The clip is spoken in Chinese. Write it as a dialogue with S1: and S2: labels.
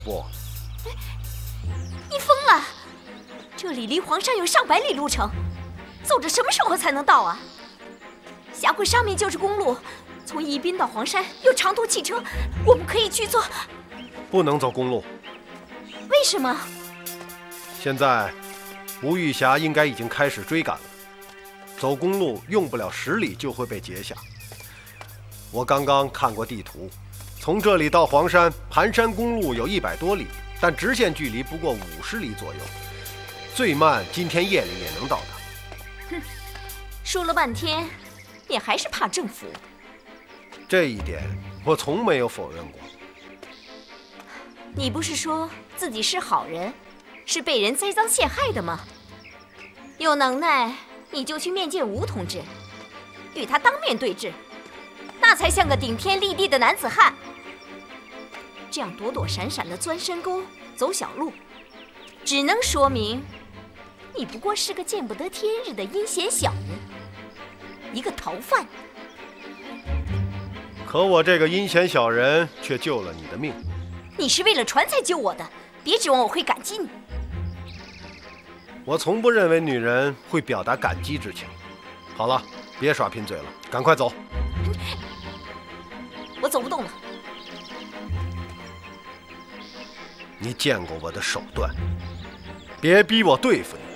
S1: 不，
S2: 你疯了！这里离黄山有上百里路程，走着什么时候才能到啊？峡谷上面就是公路，从宜宾到黄山有长途汽车，我们可以去坐。
S1: 不能走公路。
S2: 为什么？
S1: 现在吴玉霞应该已经开始追赶了，走公路用不了10里就会被截下。我刚刚看过地图，从这里到黄山盘山公路有100多里，但直线距离不过50里左右，最慢今天夜里也能到达。
S2: 哼，说了半天，你还是怕政府。
S1: 这一点我从没有否认过。
S2: 你不是说自己是好人，是被人栽赃陷害的吗？有能耐你就去面见吴同志，与他当面对质，那才像个顶天立地的男子汉。这样躲躲闪闪的钻深沟走小路，只能说明你不过是个见不得天日的阴险小人，一个逃犯。
S1: 可我这个阴险小人却救了你的命。
S2: 你是为了船才救我的，别指望我会感激你。
S1: 我从不认为女人会表达感激之情。好了，别耍贫嘴了，赶快走。
S2: 我走不动了。
S1: 你见过我的手段，别逼我对付你。